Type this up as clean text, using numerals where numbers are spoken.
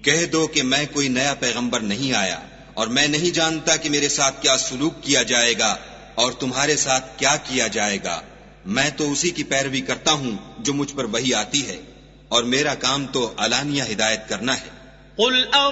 कह दो कि मैं कोई नया पैगंबर नहीं आया और मैं नहीं जानता कि मेरे साथ क्या सलूक किया जाएगा और तुम्हारे साथ क्या किया जाएगा। मैं तो उसी की पैरवी करता हूँ जो मुझ पर वही आती है और मेरा काम तो अलानिया हिदायत करना है।